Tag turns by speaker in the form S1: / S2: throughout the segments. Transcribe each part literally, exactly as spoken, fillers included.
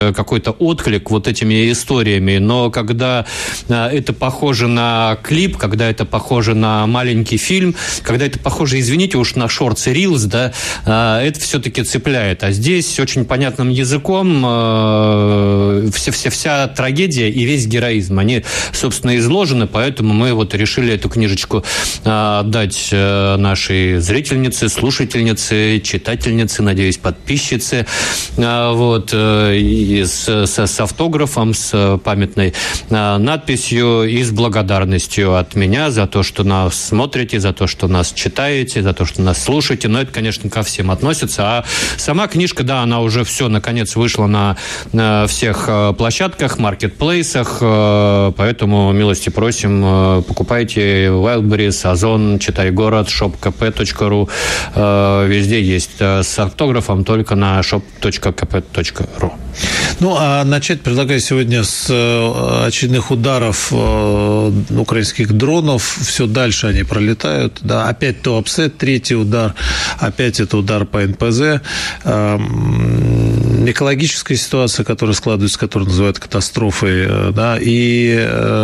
S1: какой-то отклик вот этими историями, но когда это похоже на клип, когда это похоже на маленький фильм, когда это похоже, извините уж, на шортс и рилс, да, это все-таки цепляет. А здесь очень понятным языком вся, вся, вся трагедия и весь героизм, они, собственно, изложены, поэтому мы вот решили эту книжечку отдать нашей зрительнице, слушательнице, читательнице, надеюсь, подписчице, вот, и С, с, с автографом, с памятной э, надписью и с благодарностью от меня за то, что нас смотрите, за то, что нас читаете, за то, что нас слушаете. Но это, конечно, ко всем относится. А сама книжка, да, она уже все, наконец, вышла на, на всех площадках, маркетплейсах. Э, поэтому милости просим, э, покупайте Wildberries, Озон, Читай город, шоп ка пэ точка ру. Э, везде есть. Э, с автографом только на шоп точка ка пэ точка ру.
S2: Ну, а начать предлагаю сегодня с очередных ударов украинских дронов. Все дальше они пролетают. Да, опять Туапсе, третий удар. Опять это удар по эн пэ зэ. Экологическая ситуация, которая складывается, которую называют катастрофой. Да, и,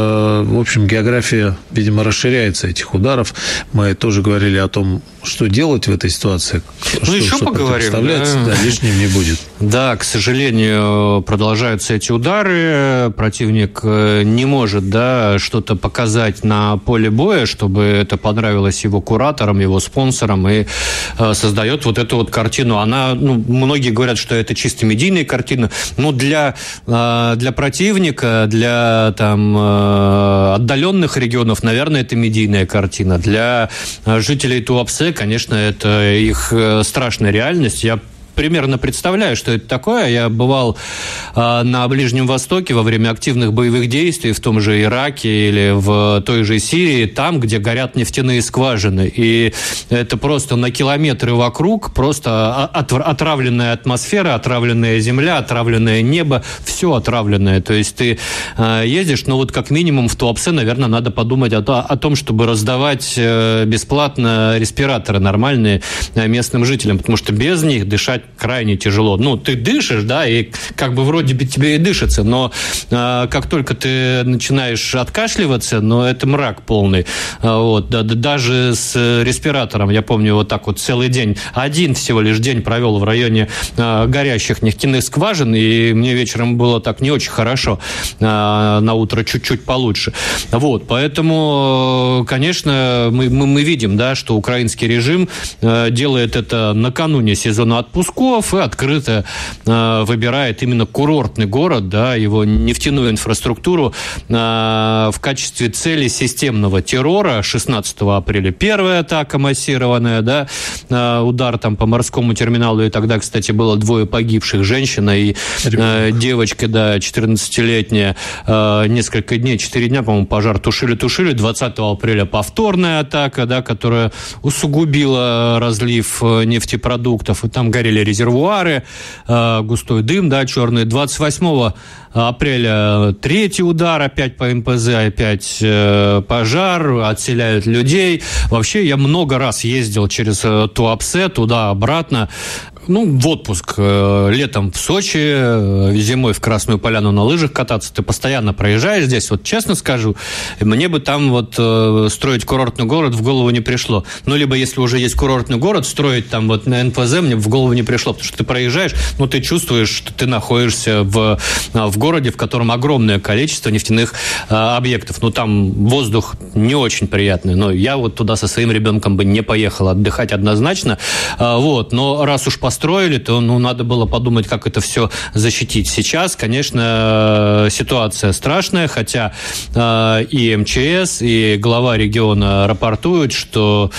S2: в общем, география, видимо, расширяется этих ударов. Мы тоже говорили о том, что делать в этой ситуации.
S1: Ну,
S2: что,
S1: еще
S2: что
S1: поговорим. Да?
S2: Да, лишним не будет.
S1: Да, к сожалению, продолжаются эти удары. Противник не может, да, что-то показать на поле боя, чтобы это понравилось его кураторам, его спонсорам, и э, создает вот эту вот картину. Она, ну, многие говорят, что это чисто медийная картина, но для, э, для противника, для там, э, отдаленных регионов, наверное, это медийная картина. Для жителей Туапсе, конечно, это их страшная реальность. Я примерно представляю, что это такое. Я бывал э, на Ближнем Востоке во время активных боевых действий в том же Ираке или в той же Сирии, там, где горят нефтяные скважины. И это просто на километры вокруг, просто отравленная атмосфера, отравленная земля, отравленное небо, все отравленное. То есть ты э, ездишь, но вот как минимум в Туапсе, наверное, надо подумать о, о том, чтобы раздавать э, бесплатно респираторы нормальные э, местным жителям, потому что без них дышать крайне тяжело. Ну, ты дышишь, да, и как бы вроде бы тебе и дышится, но э, как только ты начинаешь откашливаться, ну, это мрак полный. Э, вот, да, да, даже с респиратором, я помню, вот так вот целый день, один всего лишь день провел в районе э, горящих нефтяных скважин, и мне вечером было так не очень хорошо, э, на утро чуть-чуть получше. Вот, поэтому, конечно, мы, мы, мы видим, да, что украинский режим э, делает это накануне сезона отпусков, и открыто э, выбирает именно курортный город, да, его нефтяную инфраструктуру э, в качестве цели системного террора. шестнадцатого апреля первая атака массированная, да, э, удар там по морскому терминалу, и тогда, кстати, было двое погибших, женщина и э, девочка, да, четырнадцатилетняя, э, несколько дней, четыре дня, по-моему, пожар тушили-тушили. двадцатого апреля повторная атака, да, которая усугубила разлив нефтепродуктов, и там горели резервуары, э, густой дым, да, черный. двадцать восьмого апреля третий удар опять по эн пэ зэ, опять э, пожар, отселяют людей. Вообще, я много раз ездил через э, Туапсе, туда-обратно. Ну, в отпуск. Э, летом в Сочи, э, зимой в Красную Поляну на лыжах кататься. Ты постоянно проезжаешь здесь. Вот честно скажу, мне бы там вот э, строить курортный город в голову не пришло. Ну, либо если уже есть курортный город, строить там вот на эн пэ зэ мне в голову не пришло. Потому что ты проезжаешь, ну, ты чувствуешь, что ты находишься в, в городе, в котором огромное количество нефтяных э, объектов. Ну, там воздух не очень приятный. Но я вот туда со своим ребенком бы не поехал отдыхать однозначно. Э, вот. Но раз уж построили, то, ну, надо было подумать, как это все защитить. Сейчас, конечно, ситуация страшная, хотя э, и эм че эс, и глава региона рапортуют, что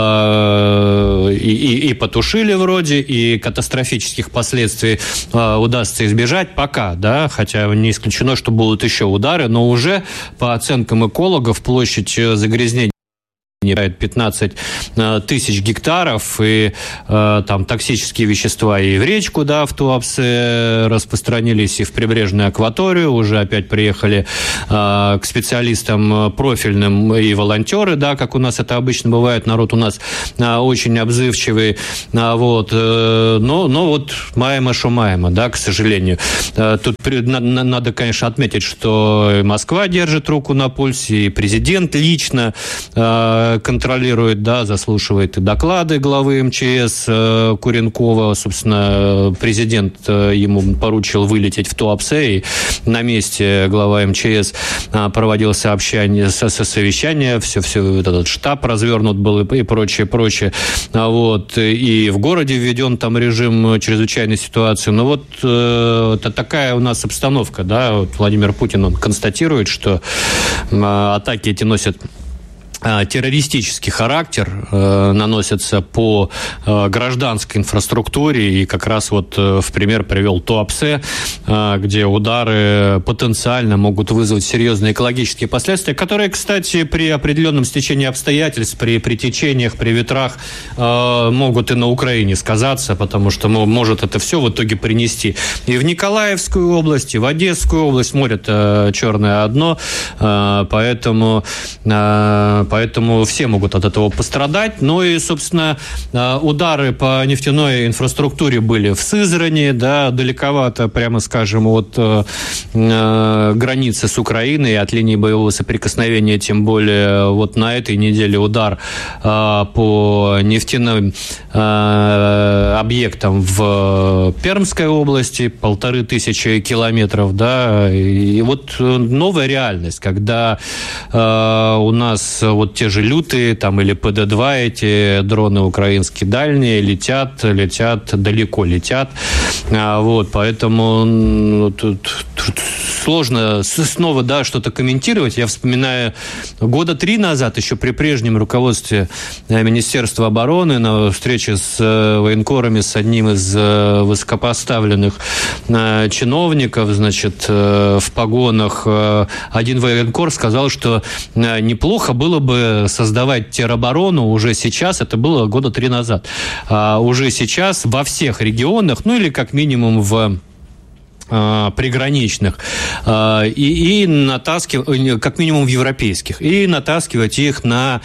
S1: э, и, и, и потушили вроде, и катастрофических последствий э, удастся избежать пока, да, хотя не исключено, что будут еще удары, но уже по оценкам экологов площадь загрязнения пятнадцать тысяч гектаров, и э, там токсические вещества и в речку, да, в Туапсе распространились, и в прибрежную акваторию. Уже опять приехали э, к специалистам профильным и волонтеры, да, как у нас это обычно бывает. Народ у нас э, очень обзывчивый, э, вот, э, но, но вот маемо шо маемо, да, к сожалению. Э, тут при, на, на, надо, конечно, отметить, что Москва держит руку на пульсе, и президент лично э, контролирует, да, заслушивает и доклады главы эм че эс э, Куренкова. Собственно, президент э, ему поручил вылететь в Туапсе, и на месте глава эм че эс э, проводил сообщение, со, со совещание, все, все, этот штаб развернут был и, и прочее, прочее. А вот, и в городе введен там режим чрезвычайной ситуации. Но вот э, это такая у нас обстановка, да, вот Владимир Путин, он констатирует, что э, атаки эти носят террористический характер, э, наносятся по э, гражданской инфраструктуре, и как раз вот э, в пример привел Туапсе, э, где удары потенциально могут вызвать серьезные экологические последствия, которые, кстати, при определенном стечении обстоятельств, при, при течениях, при ветрах э, могут и на Украине сказаться, потому что может это все в итоге принести и в Николаевскую область, и в Одесскую область. Море-то черное одно, э, поэтому э, Поэтому все могут от этого пострадать. Ну и, собственно, удары по нефтяной инфраструктуре были в Сызрани, да, далековато, прямо скажем, от э, границы с Украиной, от линии боевого соприкосновения, тем более вот на этой неделе удар э, по нефтяным э, объектам в Пермской области, полторы тысячи километров, да, и вот новая реальность, когда э, у нас вот те же лютые, там, или пэ дэ два, эти дроны украинские дальние, летят, летят, далеко летят. А, вот, поэтому ну, тут, тут сложно снова, да, что-то комментировать. Я вспоминаю, года три назад, еще при прежнем руководстве Министерства обороны, на встрече с военкорами, с одним из высокопоставленных чиновников, значит, в погонах, один военкор сказал, что неплохо было бы создавать тероборону уже сейчас, это было года три назад, а уже сейчас во всех регионах, ну или как минимум в приграничных, и, и натаскивать, как минимум в европейских, и натаскивать их на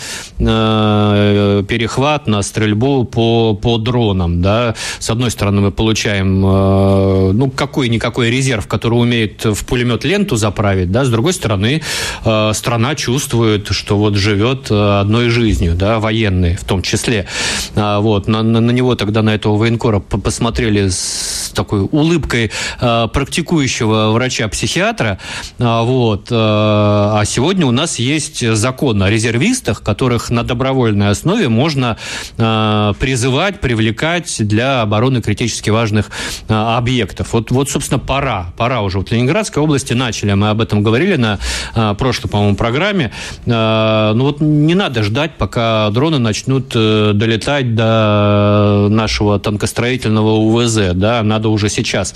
S1: перехват, на стрельбу по, по дронам. Да. С одной стороны, мы получаем ну, какой-никакой резерв, который умеет в пулемет ленту заправить, да. С другой стороны, страна чувствует, что вот живет одной жизнью, да, военной в том числе. Вот. На, на него тогда, на этого военкора, посмотрели с такой улыбкой практикующего врача-психиатра, вот, а сегодня у нас есть закон о резервистах, которых на добровольной основе можно призывать, привлекать для обороны критически важных объектов. Вот, вот собственно, пора, пора уже. Вот в Ленинградской области начали, мы об этом говорили на прошлой, по-моему, программе. Ну вот не надо ждать, пока дроны начнут долетать до нашего танкостроительного у вэ зэ, да, надо уже сейчас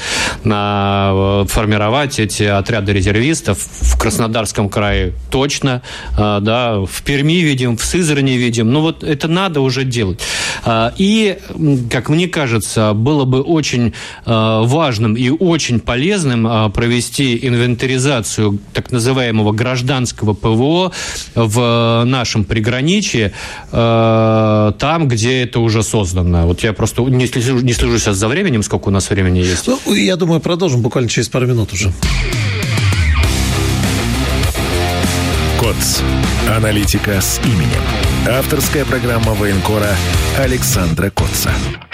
S1: формировать эти отряды резервистов. В Краснодарском крае точно, да, в Перми видим, в Сызрани видим. Ну вот это надо уже делать. И, как мне кажется, было бы очень важным и очень полезным провести инвентаризацию так называемого гражданского пэ вэ о в нашем приграничье, там, где это уже создано. Вот я просто не слежу, не слежу сейчас за временем, сколько у нас времени есть.
S2: Ну, я думаю, продолжим буквально через пару минут уже.
S3: КОЦ. Аналитика с именем. Авторская программа военкора Александра Котца.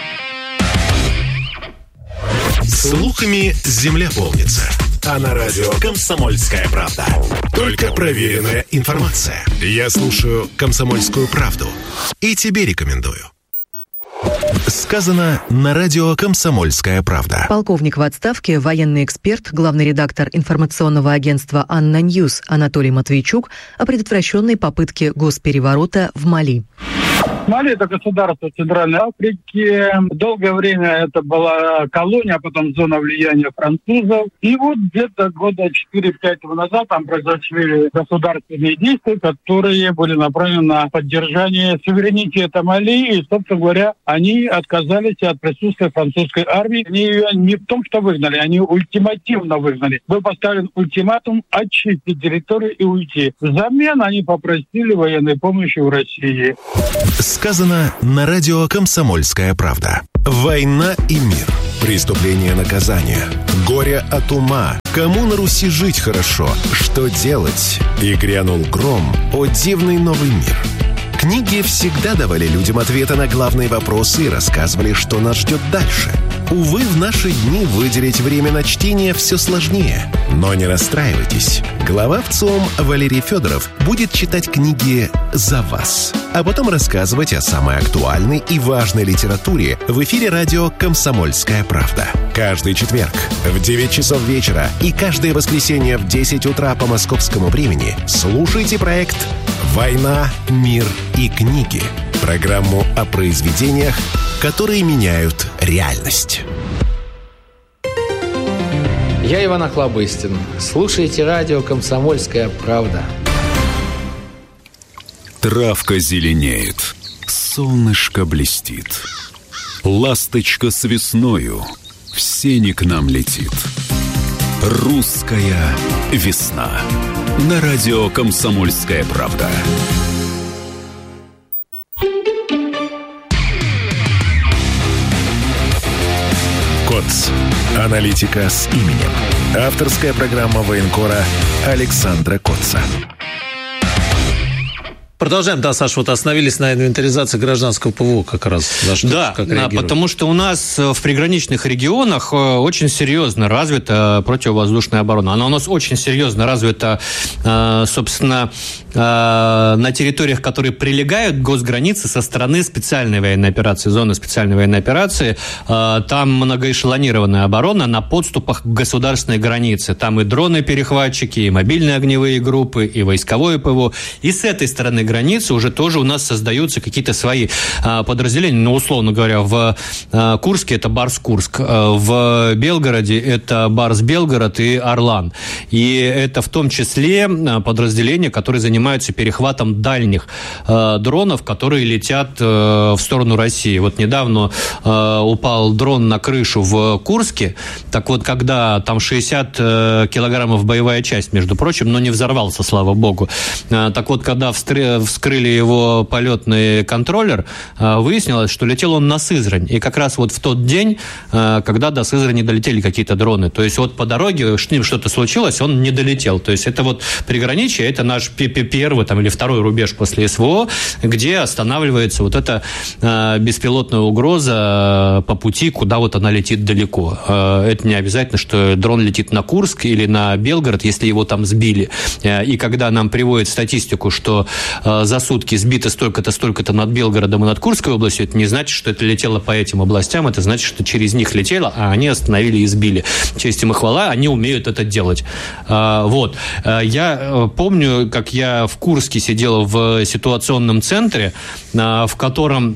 S3: Слухами земля полнится. А на радио «Комсомольская правда». Только проверенная информация. Я слушаю «Комсомольскую правду» и тебе рекомендую. Сказано на радио «Комсомольская правда».
S4: Полковник в отставке, военный эксперт, главный редактор информационного агентства «Анна Ньюс» Анатолий Матвейчук о предотвращенной попытке госпереворота в Мали.
S5: Мали – это государство Центральной Африки. Долгое время это была колония, а потом зона влияния французов. И вот где-то года четыре-пять назад там произошли государственные действия, которые были направлены на поддержание суверенитета Мали. И, собственно говоря, они отказались от присутствия французской армии. Они ее не в том, что выгнали, они ультимативно выгнали. Был поставлен ультиматум очистить территорию и уйти. Взамен они попросили военной помощи у России.
S3: Сказано на радио «Комсомольская правда». Война и мир. Преступление, наказание. Горе от ума. Кому на Руси жить хорошо? Что делать? И грянул гром. О, дивный новый мир. Книги всегда давали людям ответы на главные вопросы и рассказывали, что нас ждет дальше. Увы, в наши дни выделить время на чтение все сложнее. Но не расстраивайтесь. Глава ВЦИОМ Валерий Федоров будет читать книги за вас, а потом рассказывать о самой актуальной и важной литературе в эфире радио «Комсомольская правда». Каждый четверг в девять часов вечера и каждое воскресенье в десять утра по московскому времени слушайте проект «Война, мир и книги». Программу о произведениях, которые меняют реальность.
S6: Я Иван Охлобыстин. Слушайте радио «Комсомольская правда».
S7: Травка зеленеет, солнышко блестит. Ласточка с весною в сени к нам летит. Русская весна. На радио «Комсомольская правда».
S3: КОЦ. Аналитика с именем. Авторская программа военкора Александра Котца.
S2: Продолжаем, да, Саша, вот остановились на инвентаризации гражданского ПВО как раз. На что,
S1: да,
S2: как
S1: потому что у нас в приграничных регионах очень серьезно развита противовоздушная оборона. Она у нас очень серьезно развита, собственно, на территориях, которые прилегают к госгранице со стороны специальной военной операции, зоны специальной военной операции. Там многоэшелонированная оборона на подступах к государственной границе. Там и дроны-перехватчики, и мобильные огневые группы, и войсковое ПВО. И с этой стороны границы уже тоже у нас создаются какие-то свои а, подразделения. Ну, условно говоря, в а, Курске это Барс-Курск, а, в Белгороде это Барс-Белгород и Орлан. И это в том числе а, подразделения, которые занимаются перехватом дальних а, дронов, которые летят а, в сторону России. Вот недавно а, упал дрон на крышу в Курске. Так вот, когда там шестьдесят а, килограммов боевая часть, между прочим, но не взорвался, слава богу. А, так вот, когда встр... вскрыли его полетный контроллер, выяснилось, что летел он на Сызрань. И как раз вот в тот день, когда до Сызрани долетели какие-то дроны. То есть вот по дороге с ним что-то случилось, он не долетел. То есть это вот приграничие, это наш первый там, или второй рубеж после СВО, где останавливается вот эта беспилотная угроза по пути, куда вот она летит далеко. Это не обязательно, что дрон летит на Курск или на Белгород, если его там сбили. И когда нам приводят статистику, что за сутки сбито столько-то, столько-то над Белгородом и над Курской областью, это не значит, что это летело по этим областям, это значит, что через них летело, а они остановили и сбили. Честь им и хвала, они умеют это делать. Вот. Я помню, как я в Курске сидел в ситуационном центре, в котором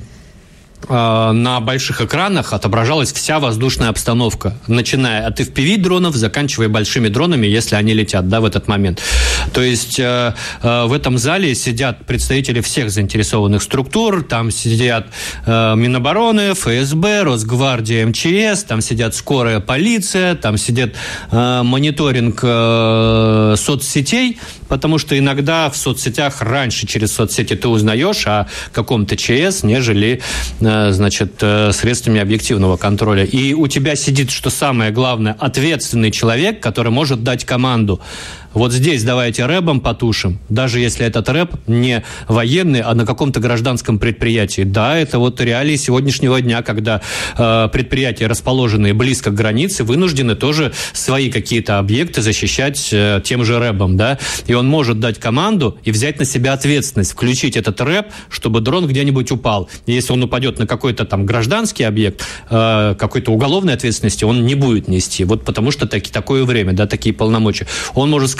S1: на больших экранах отображалась вся воздушная обстановка, начиная от эф пи ви-дронов, заканчивая большими дронами, если они летят, да, в этот момент. То есть э, э, в этом зале сидят представители всех заинтересованных структур, там сидят э, Минобороны, эф эс бэ, Росгвардия, эм че эс, там сидят скорая полиция, там сидит э, мониторинг э, соцсетей, потому что иногда в соцсетях раньше через соцсети ты узнаешь о каком-то ЧС, нежели значит, средствами объективного контроля. И у тебя сидит, что самое главное, ответственный человек, который может дать команду. Вот здесь давайте рэпом потушим, даже если этот рэп не военный, а на каком-то гражданском предприятии. Да, это вот реалии сегодняшнего дня, когда э, предприятия, расположенные близко к границе, вынуждены тоже свои какие-то объекты защищать э, тем же рэпом, да, и он может дать команду и взять на себя ответственность, включить этот рэп, чтобы дрон где-нибудь упал. И если он упадет на какой-то там гражданский объект, э, какой-то уголовной ответственности он не будет нести, вот потому что таки, такое время, да, такие полномочия. Он может сказать: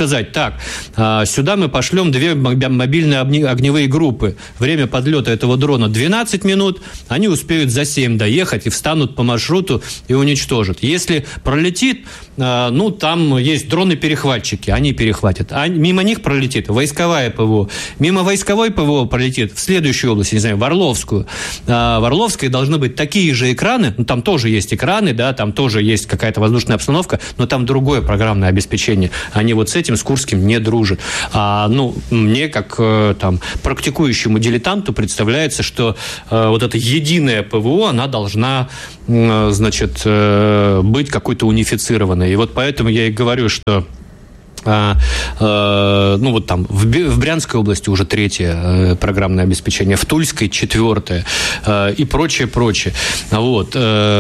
S1: сказать, так, сюда мы пошлем две мобильные огневые группы. Время подлета этого дрона двенадцать минут, они успеют за семь доехать и встанут по маршруту и уничтожат. Если пролетит, ну, там есть дроны-перехватчики, они перехватят. А мимо них пролетит войсковая ПВО. Мимо войсковой ПВО пролетит в следующую область, не знаю, в Орловскую. В Орловской должны быть такие же экраны, ну, там тоже есть экраны, да, там тоже есть какая-то воздушная обстановка, но там другое программное обеспечение. Они вот с этим, с Курским, не дружат. А, ну, мне, как там, практикующему дилетанту, представляется, что э, вот эта единая ПВО, она должна, э, значит, э, быть какой-то унифицированной. И вот поэтому я и говорю, что А, э, ну, вот там в, в Брянской области уже третье э, программное обеспечение, в Тульской четвертое э, и прочее, прочее. Вот.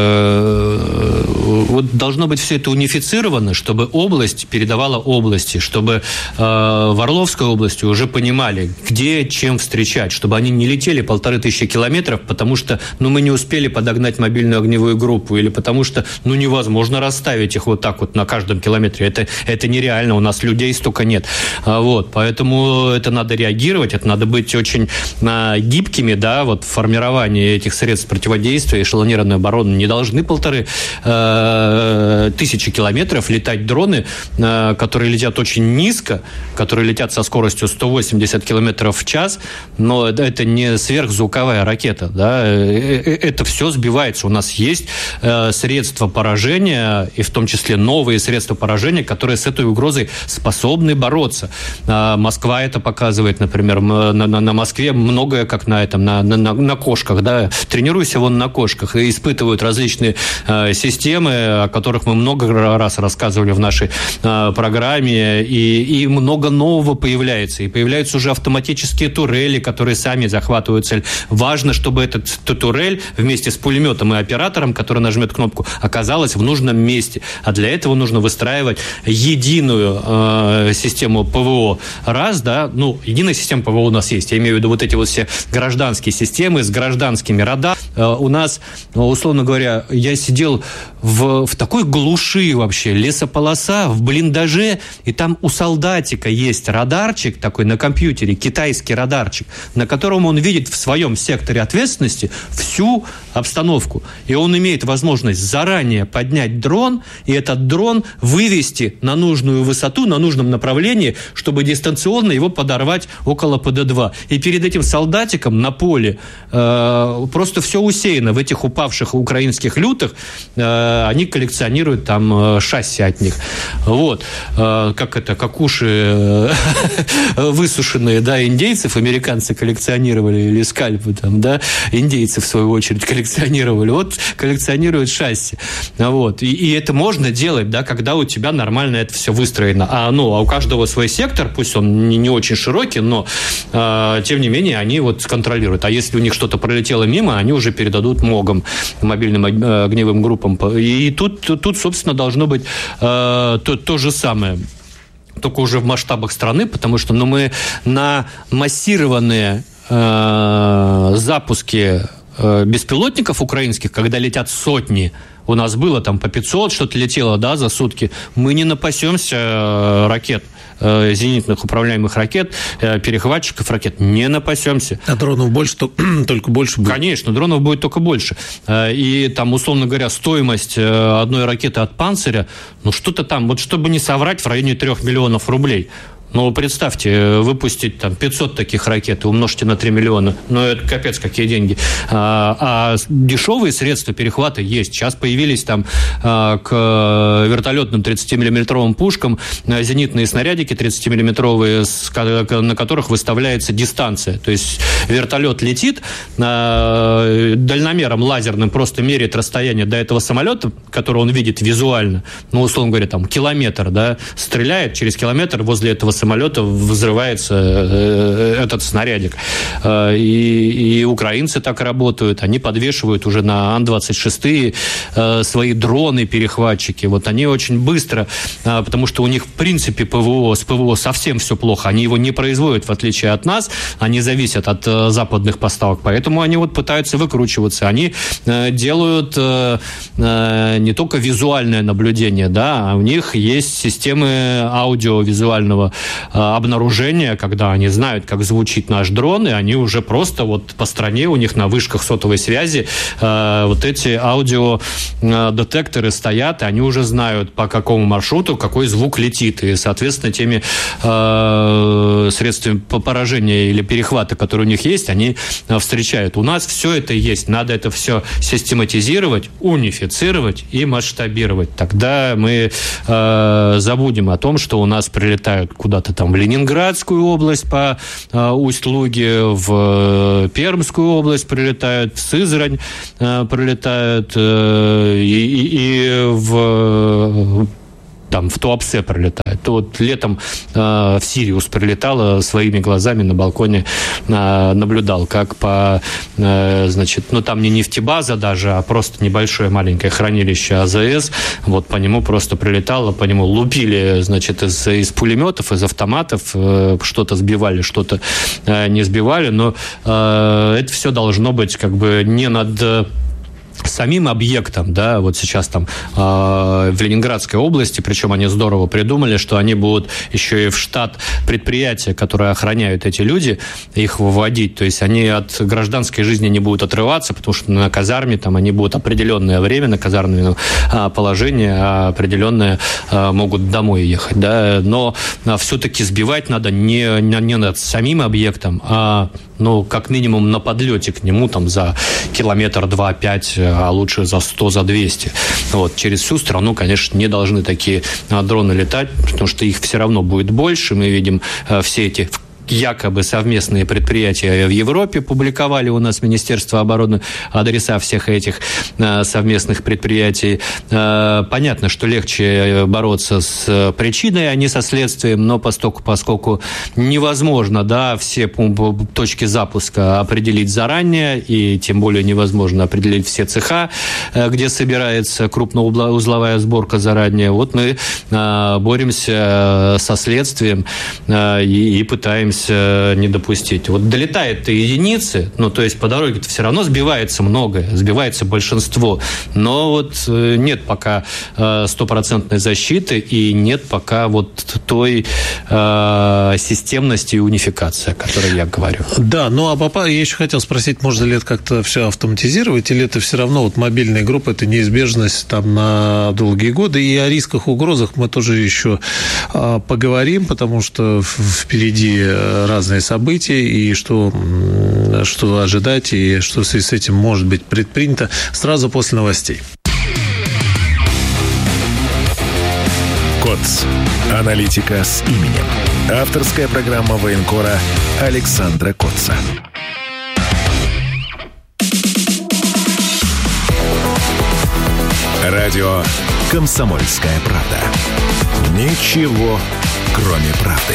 S1: Э, вот должно быть все это унифицировано, чтобы область передавала области, чтобы э, в Орловской области уже понимали, где чем встречать, чтобы они не летели полторы тысячи километров, потому что, ну, мы не успели подогнать мобильную огневую группу, или потому что, ну, невозможно расставить их вот так вот на каждом километре. Это, это нереально, у нас людей столько нет. Вот, поэтому это надо реагировать, это надо быть очень а, гибкими, да, вот в формировании этих средств противодействия, эшелонированной обороны. Не должны полторы э, тысячи километров летать дроны, э, которые летят очень низко, которые летят со скоростью сто восемьдесят километров в час, но это не сверхзвуковая ракета, да, это все сбивается. У нас есть э, средства поражения, и в том числе новые средства поражения, которые с этой угрозой способны бороться. Москва это показывает, например, на, на, на Москве многое, как на этом, на, на, на кошках, да, тренируйся вон на кошках, и испытывают различные э, системы, о которых мы много раз рассказывали в нашей э, программе, и, и много нового появляется, и появляются уже автоматические турели, которые сами захватывают цель. Важно, чтобы этот турель вместе с пулеметом и оператором, который нажмет кнопку, оказалась в нужном месте, а для этого нужно выстраивать единую э, систему ПВО. Раз, да, ну, единая система ПВО у нас есть. Я имею в виду вот эти вот все гражданские системы с гражданскими радарами. Э, у нас, условно говоря, я сидел в, в такой глуши вообще, лесополоса, в блиндаже, и там у солдатика есть радарчик такой на компьютере, китайский радарчик, на котором он видит в своем секторе ответственности всю обстановку. И он имеет возможность заранее поднять дрон, и этот дрон вывести на нужную высоту, на нужном направлении, чтобы дистанционно его подорвать около Пэ Дэ два. И перед этим солдатиком на поле э, просто все усеяно в этих упавших украинских лютых, э, они коллекционируют там э, шасси от них. Вот. Э, как это, как уши э, высушенные, да, индейцев, американцы коллекционировали, или скальпы там, да, индейцы в свою очередь коллекционировали. Вот коллекционируют шасси. Вот. И, и это можно делать, да, когда у тебя нормально это все выстроено. А, ну, а у каждого свой сектор, пусть он не, не очень широкий, но э, тем не менее они вот контролируют. А если у них что-то пролетело мимо, они уже передадут МОГам, мобильным огневым группам. И тут, тут собственно, должно быть э, то, то же самое. Только уже в масштабах страны, потому что, ну, мы на массированные э, запуски э, беспилотников украинских, когда летят сотни, у нас было там по пятьсот, что-то летело, да, за сутки, мы не напасемся э, ракет, э, зенитных управляемых ракет, э, перехватчиков ракет, не напасемся.
S2: А дронов больше, то, только больше будет?
S1: Конечно, дронов будет только больше. Э, и там, условно говоря, стоимость э, одной ракеты от «Панциря», ну, что-то там, вот чтобы не соврать, в районе трех миллионов рублей. Ну, представьте, выпустить там пятьсот таких ракет и умножьте на три миллиона. Ну, это капец, какие деньги. А, а дешевые средства перехвата есть. Сейчас появились там а, к вертолетным тридцатимиллиметровым пушкам зенитные снарядики тридцатимиллиметровые, на которых выставляется дистанция. То есть вертолет летит, а, дальномером лазерным просто меряет расстояние до этого самолета, который он видит визуально. Ну, условно говоря, там километр, да, стреляет через километр возле этого самолета взрывается этот снарядик. И, и украинцы так работают. Они подвешивают уже на Ан двадцать шесть свои дроны-перехватчики. Вот они очень быстро, потому что у них, в принципе, ПВО, с ПВО совсем все плохо. Они его не производят, в отличие от нас. Они зависят от западных поставок. Поэтому они вот пытаются выкручиваться. Они делают не только визуальное наблюдение, да, а у них есть системы аудиовизуального обнаружения, когда они знают, как звучит наш дрон, и они уже просто вот по стране, у них на вышках сотовой связи вот эти аудиодетекторы стоят, и они уже знают, по какому маршруту какой звук летит. И, соответственно, теми э, средствами поражения или перехвата, которые у них есть, они встречают. У нас все это есть. Надо это все систематизировать, унифицировать и масштабировать. Тогда мы э, забудем о том, что у нас прилетают куда-то там в Ленинградскую область по э, Усть-Луге, в Пермскую область прилетают, в Сызрань э, прилетают э, и, и, и в... там в Туапсе прилетает. То вот летом э, в Сириус прилетало, своими глазами на балконе э, наблюдал, как по, э, значит, ну там не нефтебаза даже, а просто небольшое маленькое хранилище АЗС, вот по нему просто прилетало, по нему лупили, значит, из, из пулеметов, из автоматов, э, что-то сбивали, что-то э, не сбивали, но э, это все должно быть как бы не над... самим объектом, да, вот сейчас там э, в Ленинградской области, причем они здорово придумали, что они будут еще и в штат предприятия, которые охраняют эти люди, их выводить, то есть они от гражданской жизни не будут отрываться, потому что на казарме там они будут определенное время на казарменном э, положении, а определенное э, могут домой ехать, да, но э, все-таки сбивать надо не, не, не над самим объектом, а, ну, как минимум на подлете к нему там за километр, два, пять, а лучше за сто, за двести. Вот. Через всю страну, конечно, не должны такие дроны летать, потому что их все равно будет больше. Мы видим все эти якобы совместные предприятия в Европе, публиковали у нас Министерство обороны адреса всех этих э, совместных предприятий. Э, понятно, что легче бороться с причиной, а не со следствием, но поскольку, поскольку невозможно, да, все точки запуска определить заранее, и тем более невозможно определить все цеха, э, где собирается крупноузловая сборка заранее, вот мы э, боремся со следствием э, и, и пытаемся не допустить. Вот долетает-то единицы, ну, то есть по дороге-то все равно сбивается многое, сбивается большинство, но вот нет пока стопроцентной защиты и нет пока вот той э, системности и унификации, о которой я говорю.
S2: Да, ну, а папа, я еще хотел спросить, можно ли это как-то все автоматизировать, или это все равно вот мобильная группа, это неизбежность там на долгие годы, и о рисках, угрозах мы тоже еще э, поговорим, потому что впереди разные события, и что, что ожидать, и что в связи с этим может быть предпринято сразу после новостей.
S3: КОЦ. Аналитика с именем. Авторская программа военкора Александра Котца. Радио «Комсомольская правда». Ничего, кроме правды.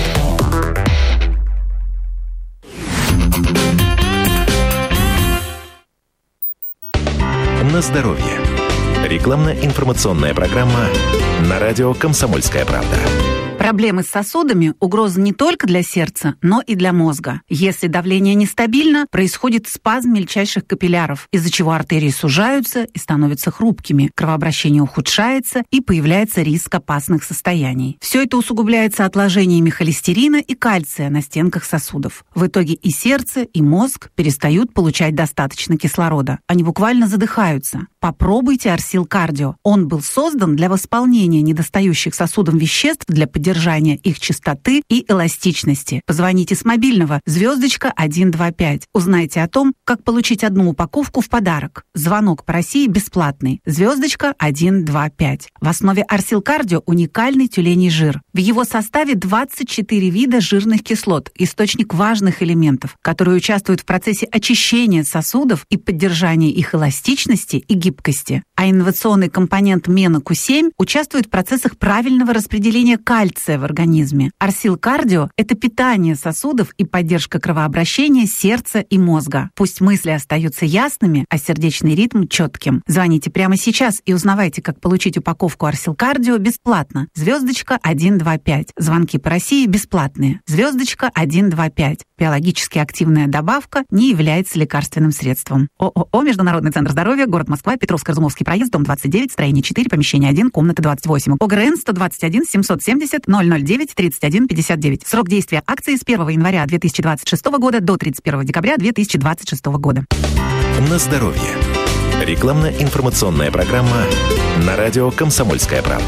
S3: На здоровье. Рекламно-информационная программа на радио «Комсомольская правда».
S8: Проблемы с сосудами – угроза не только для сердца, но и для мозга. Если давление нестабильно, происходит спазм мельчайших капилляров, из-за чего артерии сужаются и становятся хрупкими, кровообращение ухудшается и появляется риск опасных состояний. Все это усугубляется отложениями холестерина и кальция на стенках сосудов. В итоге и сердце, и мозг перестают получать достаточно кислорода. Они буквально задыхаются. Попробуйте Арсил Кардио. Он был создан для восполнения недостающих сосудам веществ для поддержания их чистоты и эластичности. Позвоните с мобильного звездочка один два пять. Узнайте о том, как получить одну упаковку в подарок. Звонок по России бесплатный. Звездочка один два пять. В основе Арсил Кардио уникальный тюленей жир. В его составе двадцать четыре вида жирных кислот, источник важных элементов, которые участвуют в процессе очищения сосудов и поддержания их эластичности и гибкости. А инновационный компонент мена Q семь участвует в процессах правильного распределения кальция циркуляция в организме. Арсил Кардио – это питание сосудов и поддержка кровообращения сердца и мозга. Пусть мысли остаются ясными, а сердечный ритм четким. Звоните прямо сейчас и узнавайте, как получить упаковку Арсил Кардио бесплатно. Звездочка один два пять. Звонки по России бесплатные. Звездочка один два пять. Биологически активная добавка не является лекарственным средством. ООО «Международный центр здоровья», город Москва, Петровско-Разумовский проезд, дом двадцать девять, строение четыре, помещение один, комната двадцать восемь. ОГРН сто двадцать один семьсот семьдесят ноль ноль девять тридцать один пятьдесят девять. Срок действия акции с первого января две тысячи двадцать шестого года до тридцать первого декабря две тысячи двадцать шестого года.
S3: На здоровье. Рекламно-информационная программа на радио «Комсомольская правда».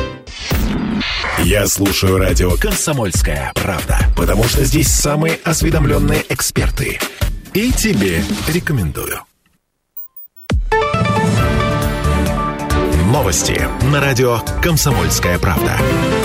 S3: Я слушаю радио «Комсомольская правда», потому что здесь самые осведомленные эксперты. И тебе рекомендую. Новости на радио «Комсомольская правда».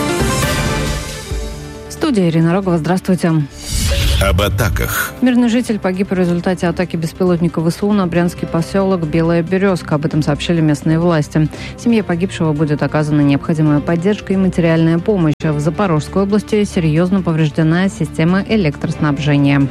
S9: Студия Ирина Рогова. Здравствуйте.
S3: Об атаках.
S9: Мирный житель погиб в результате атаки беспилотника ВСУ на брянский поселок Белая Березка. Об этом сообщили местные власти. Семье погибшего будет оказана необходимая поддержка и материальная помощь. А в Запорожской области серьезно повреждена система электроснабжения.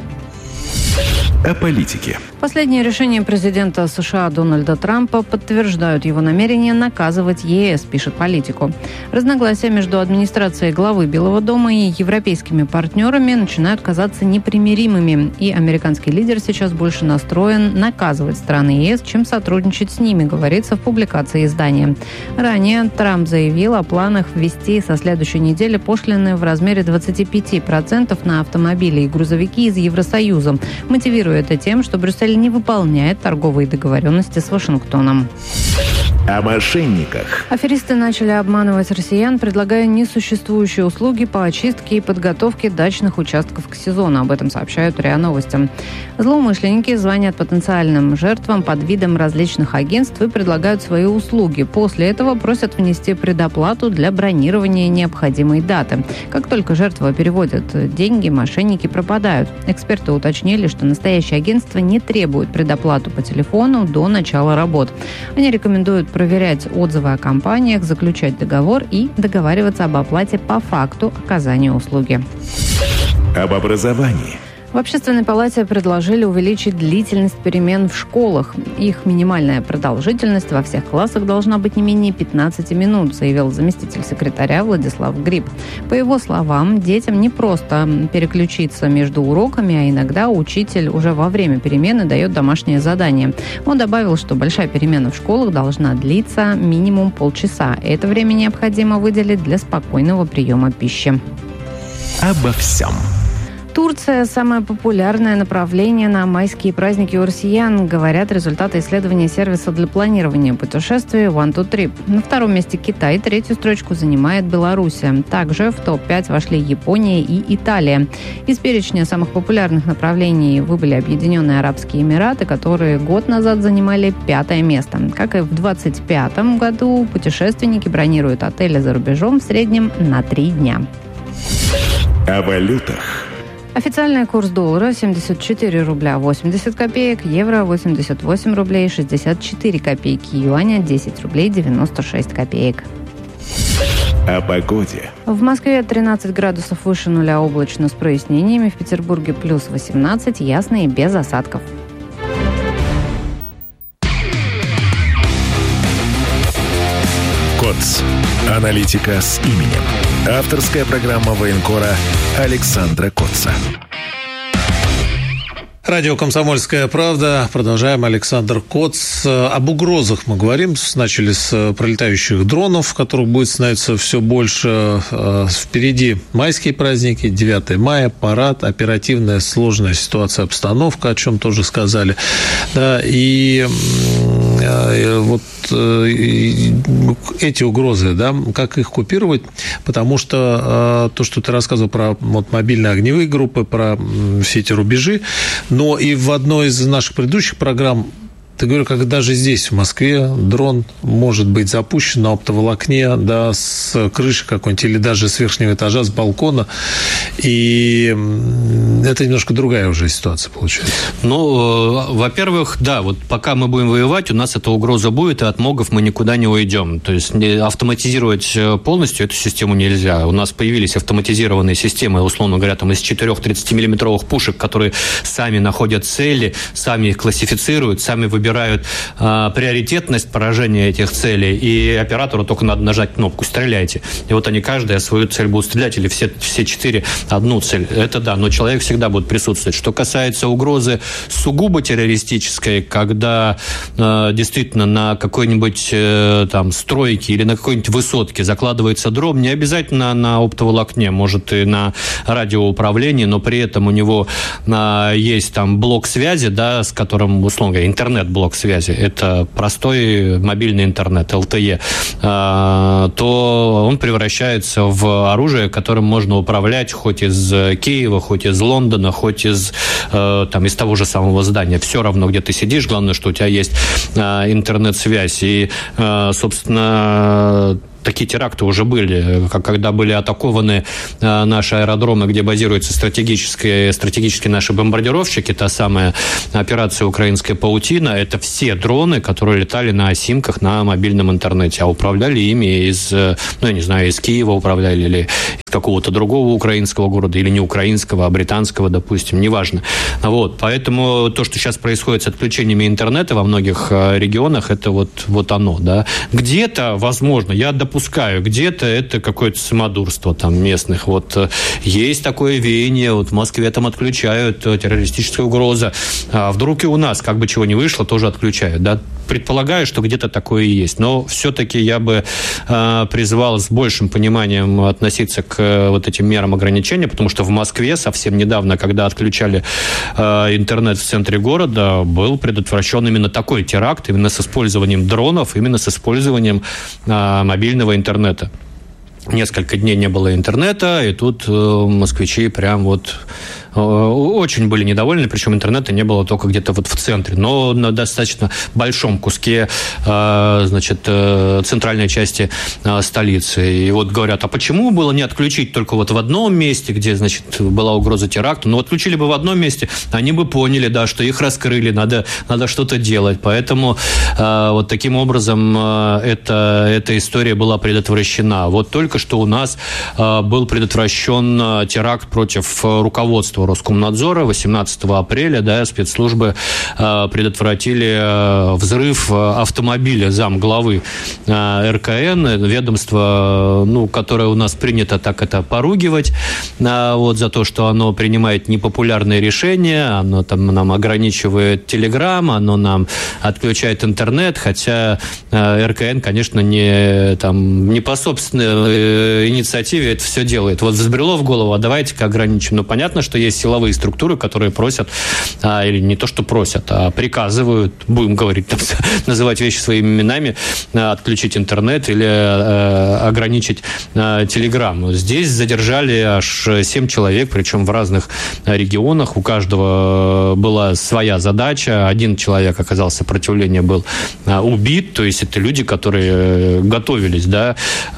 S3: О политике.
S9: Последние решения президента США Дональда Трампа подтверждают его намерение наказывать ЕС, пишет Политико. Разногласия между администрацией главы Белого дома и европейскими партнерами начинают казаться непримиримыми, и американский лидер сейчас больше настроен наказывать страны ЕС, чем сотрудничать с ними, говорится в публикации издания. Ранее Трамп заявил о планах ввести со следующей недели пошлины в размере двадцать пять процентов на автомобили и грузовики из Евросоюза, мотивируя это тем, что Брюссель не выполняет торговые договоренности с Вашингтоном.
S3: О мошенниках.
S9: Аферисты начали обманывать россиян, предлагая несуществующие услуги по очистке и подготовке дачных участков к сезону. Об этом сообщают РИА Новости. Злоумышленники звонят потенциальным жертвам под видом различных агентств и предлагают свои услуги. После этого просят внести предоплату для бронирования необходимой даты. Как только жертва переводит деньги, мошенники пропадают. Эксперты уточнили, что настоящие агентства не требуют предоплату по телефону до начала работ. Они рекомендуют проверять отзывы о компаниях, заключать договор и договариваться об оплате по факту оказания услуги.
S3: Об образовании.
S9: В Общественной палате предложили увеличить длительность перемен в школах. Их минимальная продолжительность во всех классах должна быть не менее пятнадцати минут, заявил заместитель секретаря Владислав Гриб. По его словам, детям не просто переключиться между уроками, а иногда учитель уже во время перемены дает домашнее задание. Он добавил, что большая перемена в школах должна длиться минимум полчаса. Это время необходимо выделить для спокойного приема пищи.
S3: Обо всем.
S9: Турция – самое популярное направление на майские праздники у россиян, говорят результаты исследования сервиса для планирования путешествий One Two Trip. На втором месте Китай, третью строчку занимает Белоруссия. Также в топ пять вошли Япония и Италия. Из перечня самых популярных направлений выбыли Объединенные Арабские Эмираты, которые год назад занимали пятое место. Как и в двадцать пятом году, путешественники бронируют отели за рубежом в среднем на три дня.
S3: О валютах.
S9: Официальный курс доллара семьдесят четыре рубля восемьдесят копеек, евро восемьдесят восемь рублей шестьдесят четыре копейки, юаня десять рублей девяносто шесть копеек.
S3: О погоде.
S9: В Москве тринадцать градусов выше нуля, облачно с прояснениями, в Петербурге плюс восемнадцать, ясно и без осадков.
S3: КОЦ. Аналитика с именем. Авторская программа военкора Александра Котца.
S2: Радио «Комсомольская правда». Продолжаем. Александр Коц. Об угрозах мы говорим. Начали с пролетающих дронов, которых будет становиться все больше. Впереди майские праздники, девятое мая, парад, оперативная сложная ситуация, обстановка, о чем тоже сказали. Да, и вот эти угрозы, да, как их купировать, потому что то, что ты рассказывал про вот, мобильные огневые группы, про все эти рубежи, но и в одной из наших предыдущих программ Ты говоришь, как даже здесь, в Москве, дрон может быть запущен на оптоволокне, да, с крыши какой-нибудь, или даже с верхнего этажа, с балкона, и это немножко другая уже ситуация получается.
S1: Ну, во-первых, да, вот пока мы будем воевать, у нас эта угроза будет, и от МОГов мы никуда не уйдем. То есть автоматизировать полностью эту систему нельзя. У нас появились автоматизированные системы, условно говоря, там из четырех тридцатимиллиметровых пушек, которые сами находят цели, сами их классифицируют, сами выбирают а, приоритетность поражения этих целей, и оператору только надо нажать кнопку «Стреляйте». И вот они каждая свою цель будут стрелять, или все, все четыре одну цель. Это да, но человек всегда будет присутствовать. Что касается угрозы сугубо террористической, когда э, действительно на какой-нибудь э, там стройке или на какой-нибудь высотке закладывается дрон, не обязательно на оптоволокне, может и на радиоуправлении, но при этом у него э, есть там блок связи, да, с которым, условно говоря, интернет-блок связи, это простой мобильный интернет, эл тэ е, э, то он превращается в оружие, которым можно управлять хоть из Киева, хоть из Лондона, хоть из, э, там, из того же самого здания. Все равно, где ты сидишь, главное, что у тебя есть э, интернет-связь. И, э, собственно, такие теракты уже были, когда были атакованы наши аэродромы, где базируются стратегические, стратегические наши бомбардировщики, та самая операция «Украинская паутина», это все дроны, которые летали на осимках на мобильном интернете, а управляли ими из, ну, я не знаю, из Киева управляли или из какого-то другого украинского города, или не украинского, а британского, допустим, неважно. Вот, поэтому то, что сейчас происходит с отключениями интернета во многих регионах, это вот, вот оно, да. Где-то, возможно, я допускаю, где-то это какое-то самодурство там местных. Вот есть такое веяние, вот в Москве там отключают, террористическая угроза. А вдруг и у нас, как бы чего не вышло, тоже отключают, да. Предполагаю, что где-то такое и есть. Но все-таки я бы э, призвал с большим пониманием относиться к э, вот этим мерам ограничения, потому что в Москве совсем недавно, когда отключали э, интернет в центре города, был предотвращен именно такой теракт, именно с использованием дронов, именно с использованием э, мобильного интернета. Несколько дней не было интернета, и тут э, москвичи прям вот очень были недовольны, причем интернета не было только где-то вот в центре, но на достаточно большом куске, значит, центральной части столицы. И вот говорят, а почему было не отключить только вот в одном месте, где, значит, была угроза теракта? Ну, отключили бы в одном месте, они бы поняли, да, что их раскрыли, надо, надо что-то делать. Поэтому вот таким образом эта, эта история была предотвращена. Вот только что у нас был предотвращен теракт против руководства Роскомнадзора. восемнадцатого апреля, да, спецслужбы э, предотвратили э, взрыв автомобиля замглавы э, эр ка эн, ведомство, ну, которое у нас принято так это поругивать, э, вот, за то, что оно принимает непопулярные решения, оно там нам ограничивает Телеграм, оно нам отключает интернет, хотя э, эр ка эн, конечно, не, там, не по собственной э, инициативе это все делает. Вот взбрело в голову, а давайте-ка ограничим. Ну, понятно, что есть силовые структуры, которые просят, а, или не то, что просят, а приказывают, будем говорить, там, называть вещи своими именами, а, отключить интернет или а, ограничить а, Телеграм. Здесь задержали аж семь человек, причем в разных регионах. У каждого была своя задача. Один человек оказал сопротивление, был а, убит. То есть это люди, которые готовились, да,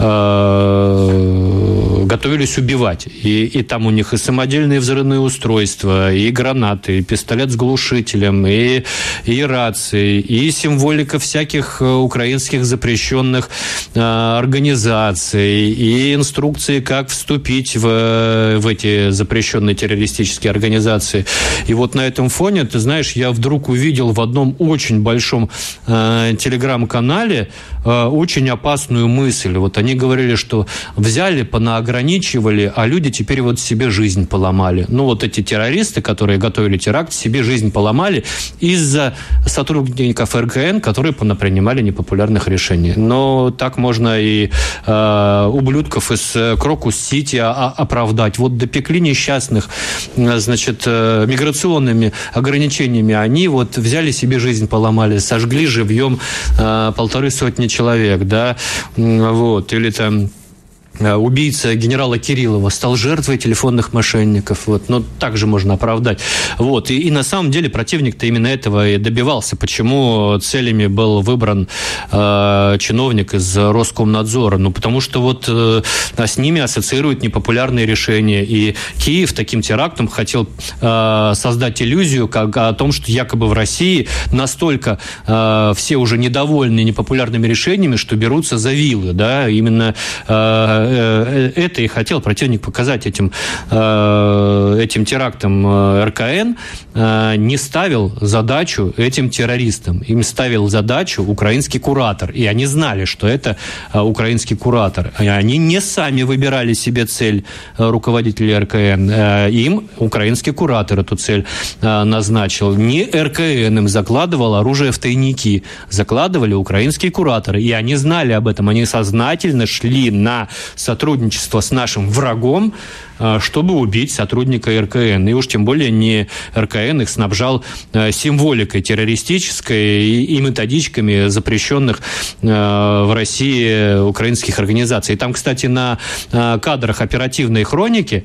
S1: а, готовились убивать. И, и там у них и самодельные взрывные устройства, и гранаты, и пистолет с глушителем, и, и рации, и символика всяких украинских запрещенных э, организаций, и инструкции, как вступить в, в эти запрещенные террористические организации. И вот на этом фоне, ты знаешь, я вдруг увидел в одном очень большом э, телеграм-канале э, очень опасную мысль. Вот они говорили, что взяли, понаограничивали, а люди теперь вот себе жизнь поломали. Ну, вот эти террористы, которые готовили теракт, себе жизнь поломали из-за сотрудников эр ка эн, которые принимали непопулярных решений. Но так можно и э, ублюдков из Крокус-Сити оправдать. Вот допекли несчастных, значит, э, миграционными ограничениями. Они вот взяли себе жизнь поломали, сожгли живьем э, полторы сотни человек, да, вот, или там убийца генерала Кириллова стал жертвой телефонных мошенников. Вот. Но также можно оправдать. Вот. И, и на самом деле противник-то именно этого и добивался. Почему целями был выбран э, чиновник из Роскомнадзора? Ну, потому что вот э, с ними ассоциируют непопулярные решения. И Киев таким терактом хотел э, создать иллюзию как, о том, что якобы в России настолько э, все уже недовольны непопулярными решениями, что берутся за вилы. Да? Именно э, это и хотел противник показать этим, этим терактом. эр ка эн не ставил задачу этим террористам. Им ставил задачу украинский куратор. И они знали, что это украинский куратор. Они не сами выбирали себе цель руководителей эр ка эн. Им украинский куратор эту цель назначил. Не эр ка эн им закладывал оружие в тайники. Закладывали украинские кураторы. И они знали об этом. Они сознательно шли на сотрудничество с нашим врагом, чтобы убить сотрудника эр ка эн. И уж тем более не эр ка эн их снабжал символикой террористической и методичками запрещенных в России украинских организаций. И там, кстати, на кадрах оперативной хроники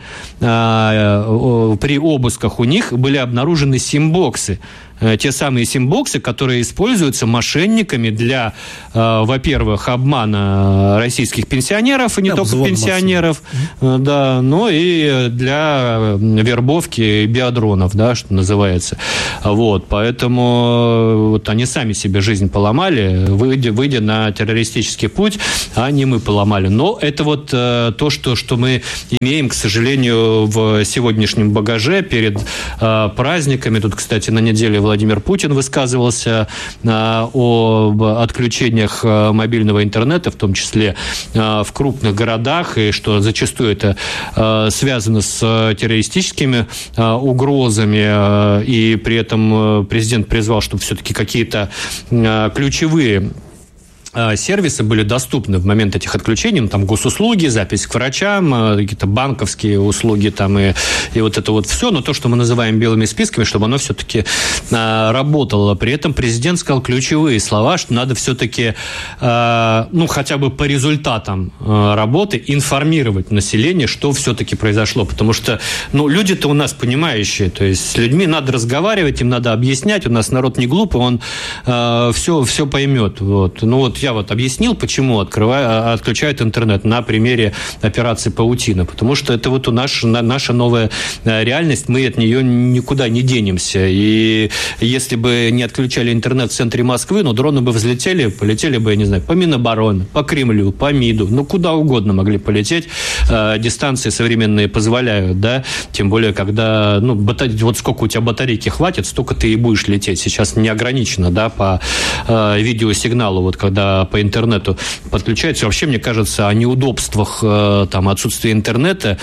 S1: при обысках у них были обнаружены симбоксы. Те самые симбоксы, которые используются мошенниками для, э, во-первых, обмана российских пенсионеров, и не да, только пенсионеров, э, да, но и для вербовки биодронов, да, что называется. Вот, поэтому вот они сами себе жизнь поломали, выйдя, выйдя на террористический путь, а не мы поломали. Но это вот э, то, что, что мы имеем, к сожалению, в сегодняшнем багаже перед э, праздниками. Тут, кстати, на неделе Владимир Путин высказывался а, об отключениях а, мобильного интернета, в том числе а, в крупных городах, и что зачастую это а, связано с а, террористическими а, угрозами, а, и при этом а, президент призвал, чтобы все-таки какие-то а, ключевые сервисы были доступны в момент этих отключений, ну, там госуслуги, запись к врачам, какие-то банковские услуги там и, и вот это вот все, но то, что мы называем белыми списками, чтобы оно все-таки а, работало. При этом президент сказал ключевые слова, что надо все-таки, а, ну, хотя бы по результатам а, работы информировать население, что все-таки произошло, потому что, ну, люди-то у нас понимающие, то есть с людьми надо разговаривать, им надо объяснять, у нас народ не глупый, он а, все, все поймет, вот. Ну, вот я вот объяснил, почему открываю, отключают интернет на примере операции «Паутина». Потому что это вот у нас, наша новая реальность, мы от нее никуда не денемся. И если бы не отключали интернет в центре Москвы, ну, дроны бы взлетели, полетели бы, я не знаю, по Минобороны, по Кремлю, по МИДу, ну, куда угодно могли полететь. Дистанции современные позволяют, да, тем более, когда, ну, батар... вот сколько у тебя батарейки хватит, столько ты и будешь лететь. Сейчас не ограничено, да, по видеосигналу, вот когда по интернету подключается. Вообще, мне кажется, о неудобствах там, отсутствия интернета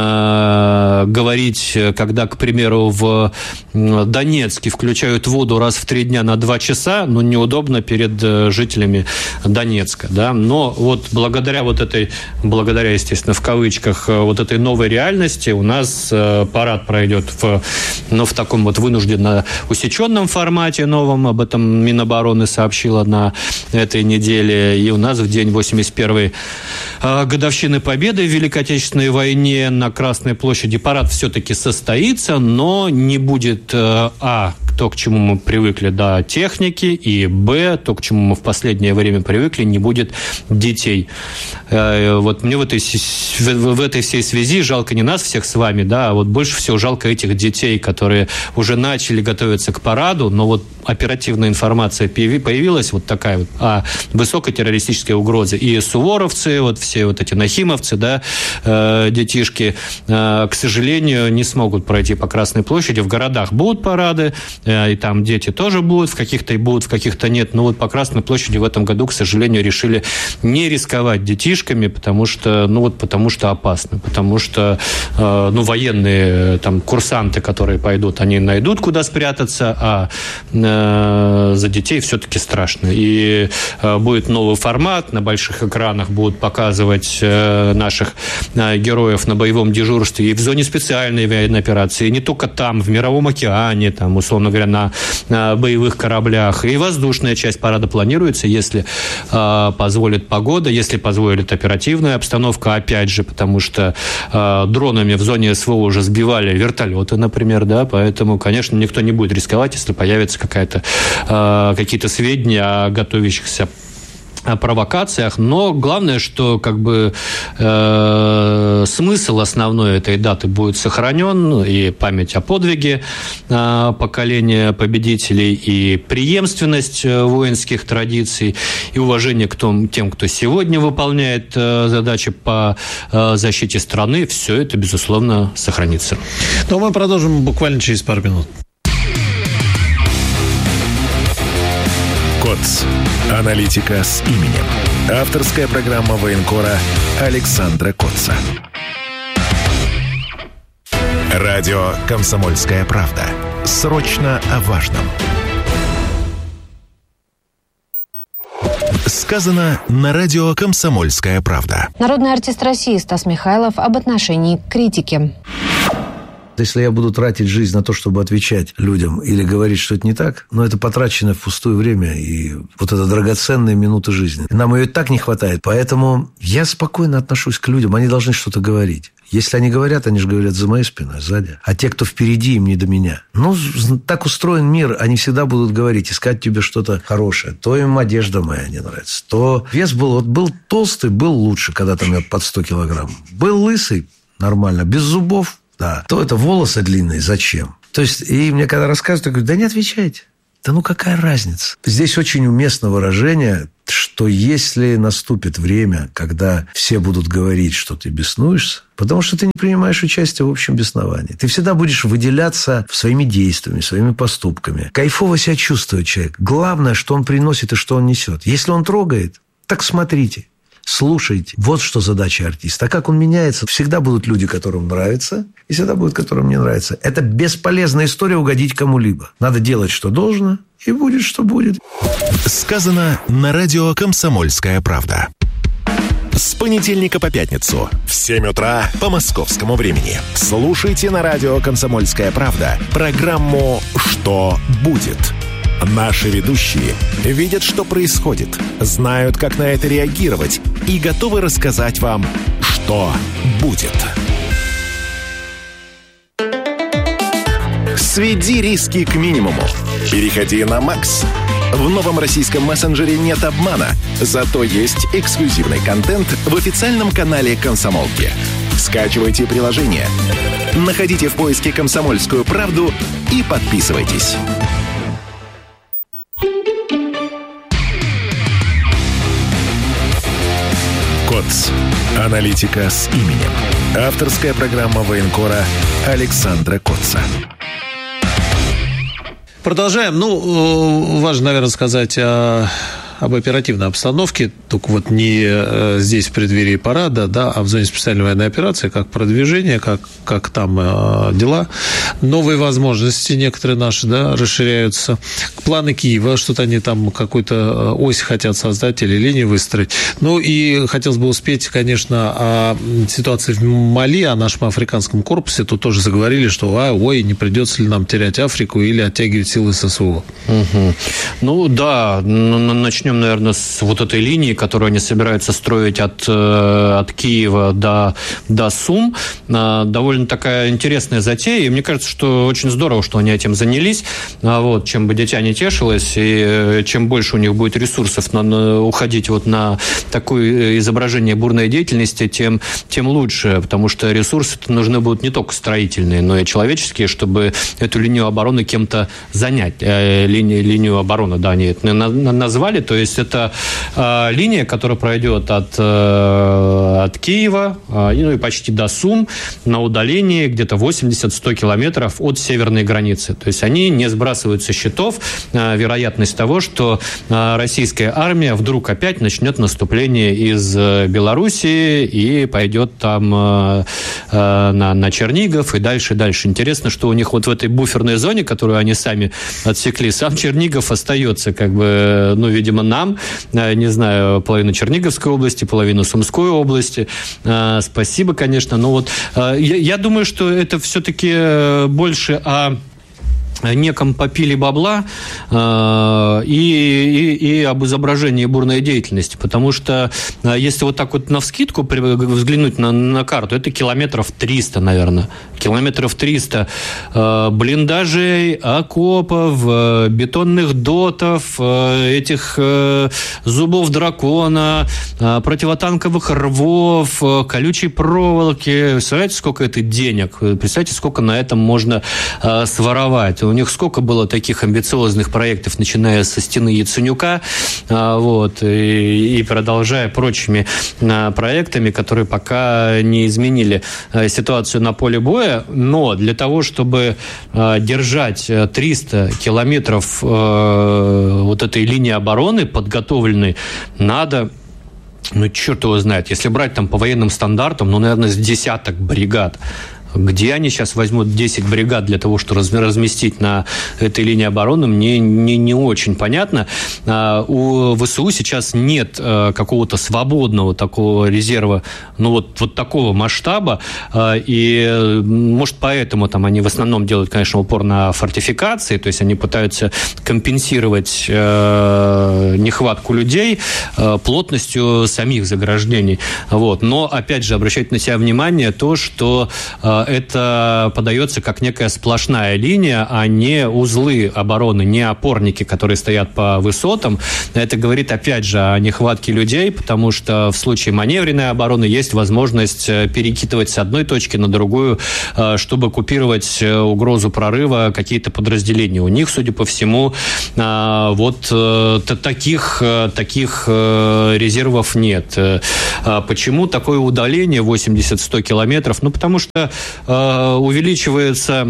S1: э, говорить, когда, к примеру, в Донецке включают воду раз в три дня на два часа, ну, неудобно перед жителями Донецка, да. Но вот благодаря вот этой, благодаря, естественно, в кавычках, вот этой новой реальности у нас парад пройдет в, ну, в таком вот вынужденно усеченном формате новом. Об этом Минобороны сообщила на этой неделе. И у нас в день восемьдесят первой годовщины Победы в Великой Отечественной войне на Красной площади парад все-таки состоится, но не будет, а, то, к чему мы привыкли, да, техники, и, б, то, к чему мы в последнее время привыкли, не будет детей. Вот мне в этой, в этой всей связи жалко не нас всех с вами, да, а вот больше всего жалко этих детей, которые уже начали готовиться к параду, но вот оперативная информация появилась вот такая вот о высокой террористической угрозе. И суворовцы, вот все вот эти нахимовцы, да, э, детишки, э, к сожалению, не смогут пройти по Красной площади. В городах будут парады, э, и там дети тоже будут, в каких-то и будут, в каких-то нет. Но вот по Красной площади в этом году, к сожалению, решили не рисковать детишками, потому что, ну вот, потому что опасно, потому что, э, ну, военные там курсанты, которые пойдут, они найдут, куда спрятаться, а э, за детей все-таки страшно. И э, будет новый формат, на больших экранах будут показывать э, наших э, героев на боевом дежурстве и в зоне специальной военной операции, и не только там, в Мировом океане, там, условно говоря, на, на боевых кораблях. И воздушная часть парада планируется, если э, позволит погода, если позволит оперативная обстановка, опять же, потому что э, дронами в зоне СВО уже сбивали вертолеты, например, да, поэтому, конечно, никто не будет рисковать, если появится какая-то, э, какие-то сведения о готовящихся о провокациях, но главное, что как бы э, смысл основной этой даты будет сохранен, и память о подвиге э, поколения победителей, и преемственность э, воинских традиций, и уважение к том, тем, кто сегодня выполняет э, задачи по э, защите страны, все это, безусловно, сохранится.
S2: Но мы продолжим буквально через пару минут.
S3: КОЦ. Аналитика с именем. Авторская программа военкора Александра Котца. Радио «Комсомольская правда». Срочно о важном. Сказано на радио «Комсомольская правда».
S10: Народный артист России Стас Михайлов об отношении к критике.
S11: Если я буду тратить жизнь на то, чтобы отвечать людям или говорить, что это не так, но это потраченное впустую время и вот это драгоценные минуты жизни. Нам ее и так не хватает, поэтому я спокойно отношусь к людям, они должны что-то говорить. Если они говорят, они же говорят за моей спиной, сзади. А те, кто впереди, им не до меня. Ну, так устроен мир, они всегда будут говорить, искать тебе что-то хорошее. То им одежда моя не нравится, то вес был, вот был толстый, был лучше, когда там я под сто килограмм. Был лысый, нормально, без зубов. Да, то это волосы длинные, зачем? То есть, и мне когда рассказывают, я говорю, да не отвечайте. Да ну какая разница? Здесь очень уместно выражение, что если наступит время, когда все будут говорить, что ты беснуешься, потому что ты не принимаешь участие в общем бесновании, ты всегда будешь выделяться своими действиями, своими поступками. Кайфово себя чувствует человек. Главное, что он приносит и что он несет. Если он трогает, так смотрите. Слушайте. Вот что задача артиста. А как он меняется? Всегда будут люди, которым нравится, и всегда будут, которым не нравится. Это бесполезная история угодить кому-либо. Надо делать, что должно, и будет, что будет.
S3: Сказано на радио «Комсомольская правда». С понедельника по пятницу в семь утра по московскому времени. Слушайте на радио «Комсомольская правда» программу «Что будет?». Наши ведущие видят, что происходит, знают, как на это реагировать и готовы рассказать вам, что будет. Сведи риски к минимуму. Переходи на Макс. В новом российском мессенджере нет обмана, зато есть эксклюзивный контент в официальном канале «Комсомолки». Скачивайте приложение, находите в поиске «Комсомольскую правду» и подписывайтесь. КОЦ. Аналитика с именем. Авторская программа военкора Александра Котца.
S2: Продолжаем. Ну, важно, наверное, сказать о, об оперативной обстановке. Только вот не здесь, в преддверии парада, да, а в зоне специальной военной операции, как продвижение, как, как там э, дела. Новые возможности некоторые наши, да, расширяются. Планы Киева, что-то они там какую-то ось хотят создать или линию выстроить. Ну, и хотелось бы успеть, конечно, о ситуации в Мали, о нашем африканском корпусе. Тут тоже заговорили, что, а, ой, не придется ли нам терять Африку или оттягивать силы ССО. Угу.
S1: Ну, да, начнем, наверное, с вот этой линии, которую они собираются строить от, от Киева до, до Сум. Довольно такая интересная затея, и мне кажется, что очень здорово, что они этим занялись. Вот, чем бы дитя не тешилось, и чем больше у них будет ресурсов на, на, уходить вот на такое изображение бурной деятельности, тем, тем лучше, потому что ресурсы нужны будут не только строительные, но и человеческие, чтобы эту линию обороны кем-то занять. Э, линию, линию обороны, да, они это назвали, то есть это э, линия, которая пройдет от, э, от Киева э, ну и почти до Сум на удалении где-то восемьдесят-сто километров от северной границы. То есть они не сбрасывают со счетов э, вероятность того, что э, российская армия вдруг опять начнет наступление из э, Белоруссии и пойдет там э, э, на, на Чернигов и дальше, дальше. Интересно, что у них вот в этой буферной зоне, которую они сами отсекли, сам Чернигов остается, как бы, ну, видимо, нам, не знаю, половину Черниговской области, половину Сумской области. Спасибо, конечно, но вот я, я думаю, что это все-таки больше о неком попили бабла э, и, и, и об изображении бурной деятельности, потому что э, если вот так вот навскидку взглянуть на, на карту, это километров триста, наверное, километров триста э, блиндажей, окопов, э, бетонных дотов, э, этих э, зубов дракона, э, противотанковых рвов, э, колючей проволоки. Представляете, сколько это денег? Представляете, сколько на этом можно э, своровать? У них сколько было таких амбициозных проектов, начиная со стены Яценюка, вот, и, и продолжая прочими проектами, которые пока не изменили ситуацию на поле боя. Но для того, чтобы держать триста километров вот этой линии обороны подготовленной, надо... Ну, черт его знает. Если брать там по военным стандартам, ну, наверное, с десяток бригад. Где они сейчас возьмут десять бригад для того, чтобы разместить на этой линии обороны, мне не, не очень понятно. У ВСУ сейчас нет какого-то свободного такого резерва, ну вот, вот такого масштаба, и может поэтому там они в основном делают, конечно, упор на фортификации, то есть они пытаются компенсировать нехватку людей плотностью самих заграждений. Вот. Но, опять же, обращайте на себя внимание то, что это подается как некая сплошная линия, а не узлы обороны, не опорники, которые стоят по высотам. Это говорит, опять же, о нехватке людей, потому что в случае маневренной обороны есть возможность перекидывать с одной точки на другую, чтобы купировать угрозу прорыва какие-то подразделения. У них, судя по всему, вот таких, таких резервов нет. Почему такое удаление восемьдесят-сто километров? Ну, потому что увеличивается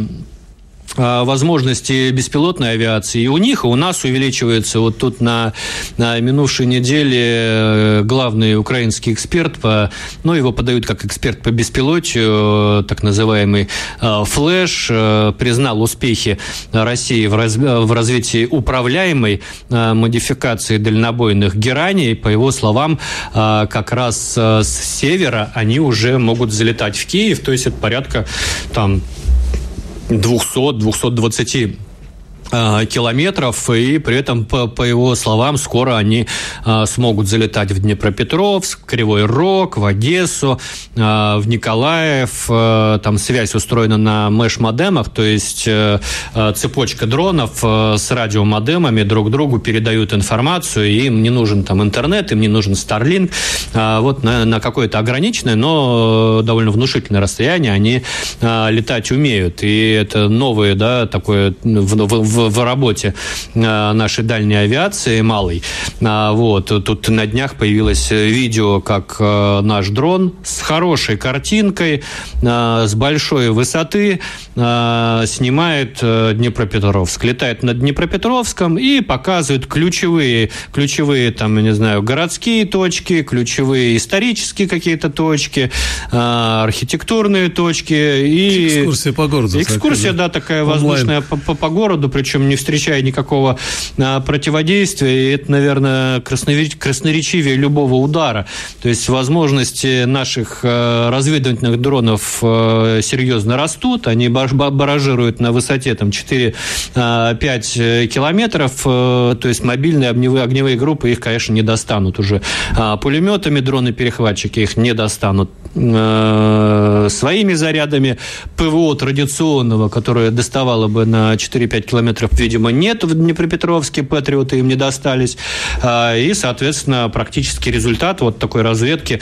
S1: возможности беспилотной авиации и у них, и у нас увеличивается. Вот тут на, на минувшей неделе главный украинский эксперт, по, ну, его подают как эксперт по беспилотию, так называемый Флэш, признал успехи России в, раз, в развитии управляемой модификации дальнобойных гераней. По его словам, как раз с севера они уже могут залетать в Киев, то есть это порядка там двести-двести двадцать километров, и при этом, по, по его словам, скоро они а, смогут залетать в Днепропетровск, Кривой Рог, в Одессу, а, в Николаев. А, там связь устроена на мэш-модемах, то есть а, цепочка дронов а, с радиомодемами друг другу передают информацию, и им не нужен там интернет, им не нужен Starlink. А, вот на, на какое-то ограниченное, но довольно внушительное расстояние они а, летать умеют. И это новое, да, такое в, в, в работе нашей дальней авиации малой. Вот. Тут на днях появилось видео, как наш дрон с хорошей картинкой, с большой высоты снимает Днепропетровск. Летает над Днепропетровском и показывает ключевые, ключевые там, я не знаю, городские точки, ключевые исторические какие-то точки, архитектурные точки. И
S2: экскурсия по городу.
S1: Экскурсия, да, такая воздушная по, по, по городу, причем не встречая никакого а, противодействия, и это, наверное, краснореч... красноречивее любого удара. То есть возможности наших а, разведывательных дронов а, серьезно растут, они баражируют на высоте там, четыре-пять километров, а, то есть мобильные огневые, огневые группы их, конечно, не достанут уже. А, пулеметами дроны-перехватчики их не достанут. А, своими зарядами ПВО традиционного, которое доставало бы на четыре-пять километров, видимо, нет в Днепропетровске, патриоты им не достались. И, соответственно, практически результат вот такой разведки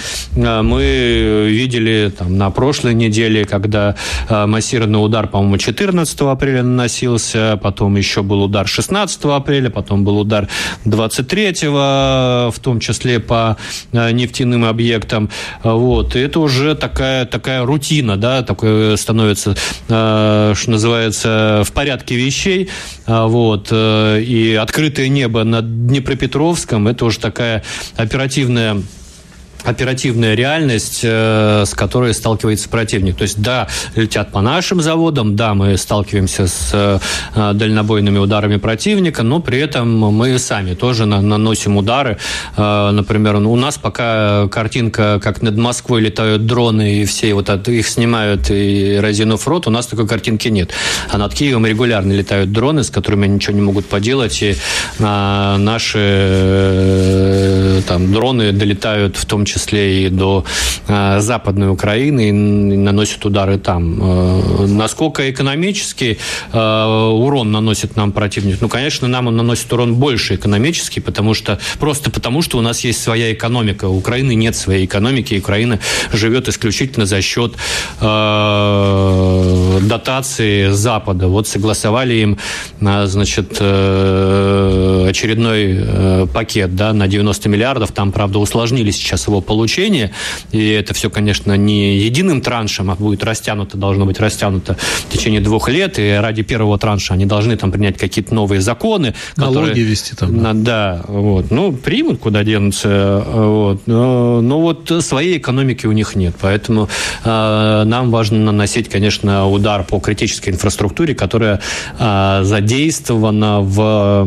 S1: мы видели там, на прошлой неделе, когда массированный удар, по-моему, четырнадцатого апреля наносился, потом еще был удар шестнадцатого апреля, потом был удар двадцать третьего, в том числе по нефтяным объектам. Вот. И это уже такая, такая рутина, да, такое становится, что называется, в порядке вещей. Вот. И открытое небо над Днепропетровском – это уже такая оперативная оперативная реальность, с которой сталкивается противник. То есть, да, летят по нашим заводам, да, мы сталкиваемся с дальнобойными ударами противника, но при этом мы сами тоже наносим удары. Например, у нас пока картинка, как над Москвой летают дроны, и все вот их снимают, и разинув рот, у нас такой картинки нет. А над Киевом регулярно летают дроны, с которыми они ничего не могут поделать, и наши там, дроны долетают в том числе и до э, Западной Украины и наносят удары там. Э, насколько экономический э, урон наносит нам противник? Ну, конечно, нам он наносит урон больше экономический, потому что, просто потому, что у нас есть своя экономика. У Украины нет своей экономики, и Украина живет исключительно за счет э, дотации Запада. Вот согласовали им, э, значит, э, очередной э, пакет, да, на девяносто миллиардов. Там, правда, усложнили сейчас его получение, и это все, конечно, не единым траншем, а будет растянуто, должно быть растянуто в течение двух лет, и ради первого транша они должны там принять какие-то новые законы.
S2: Налоги
S1: которые,
S2: вести там. Да,
S1: да вот, ну, примут, куда денутся, вот, но, но вот своей экономики у них нет, поэтому э, нам важно наносить, конечно, удар по критической инфраструктуре, которая э, задействована в,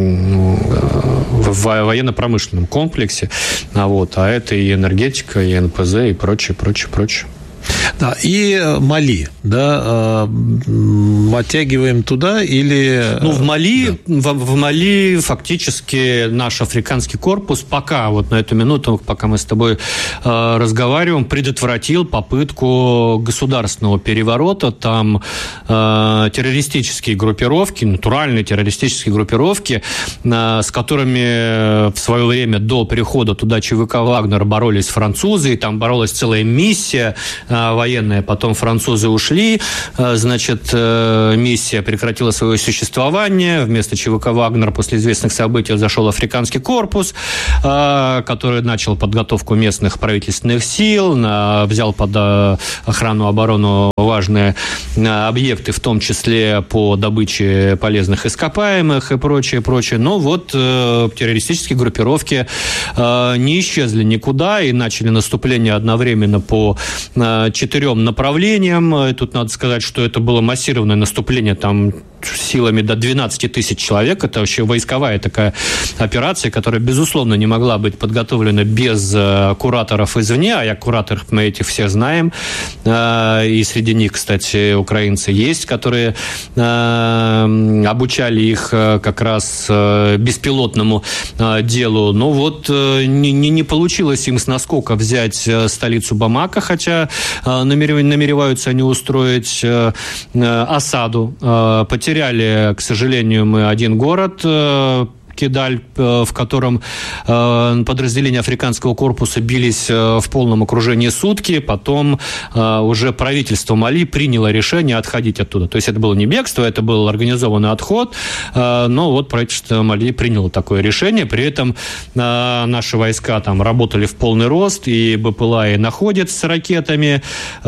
S1: в военно-промышленном комплексе, а, вот, а это и энергетика, и эн пэ зэ, и прочее, прочее, прочее.
S2: Да, и Мали, да, оттягиваем туда или...
S1: Ну, в Мали, да. в, в Мали фактически наш африканский корпус пока, вот на эту минуту, пока мы с тобой э, разговариваем, предотвратил попытку государственного переворота. Там э, террористические группировки, натуральные террористические группировки, э, с которыми в свое время до перехода туда ЧВК «Вагнер» боролись французы, и там боролась целая миссия военная, потом французы ушли, значит, миссия прекратила свое существование, вместо ЧВК «Вагнер» после известных событий зашел африканский корпус, который начал подготовку местных правительственных сил, взял под охрану, оборону важные объекты, в том числе по добыче полезных ископаемых и прочее, прочее. Но вот террористические группировки не исчезли никуда и начали наступление одновременно по четырем направлениям. Тут надо сказать, что это было массированное наступление, там силами до двенадцати тысяч человек. Это вообще войсковая такая операция, которая, безусловно, не могла быть подготовлена без э, кураторов извне, а я кураторов мы этих все знаем. Э, и среди них, кстати, украинцы есть, которые э, обучали их э, как раз э, беспилотному э, делу. Но вот э, не, не получилось им с наскока взять э, столицу Бамако, хотя э, намереваются они устроить э, э, осаду. Э, потеряли Потеряли, к сожалению, мы один город, Кидаль, в котором подразделения африканского корпуса бились в полном окружении сутки. Потом уже правительство Мали приняло решение отходить оттуда. То есть это было не бегство, это был организованный отход. Но вот правительство Мали приняло такое решение. При этом наши войска там работали в полный рост, и БПЛА и находец с ракетами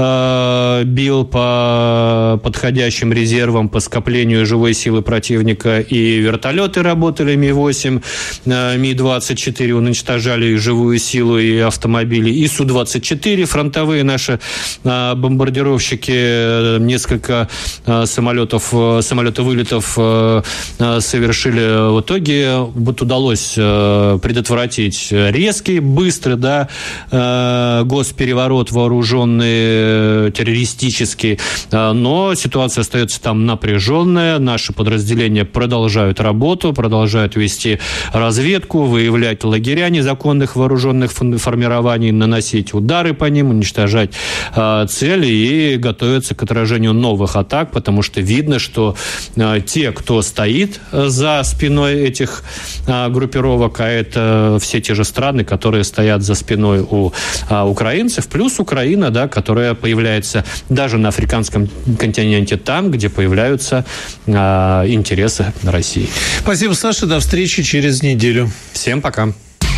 S1: бил по подходящим резервам, по скоплению живой силы противника, и вертолеты работали Ми восемь, Ми двадцать четыре уничтожали и живую силу, и автомобили, и Су двадцать четыре фронтовые наши бомбардировщики, несколько самолетов, самолетовылетов совершили. В итоге вот удалось предотвратить резкий, быстрый, да, госпереворот вооруженный, террористический, но ситуация остается там напряженная, наши подразделения продолжают работу, продолжают вести вести разведку, выявлять лагеря незаконных вооруженных формирований, наносить удары по ним, уничтожать э, цели и готовиться к отражению новых атак, потому что видно, что э, те, кто стоит за спиной этих э, группировок, а это все те же страны, которые стоят за спиной у э, украинцев, плюс Украина, да, которая появляется даже на африканском континенте там, где появляются э, интересы России.
S2: Спасибо, Саша. До встречи через неделю.
S1: Всем пока.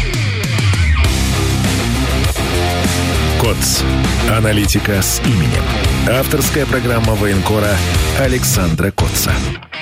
S3: КОЦ. Аналитика с именем. Авторская программа военкора Александра Котца.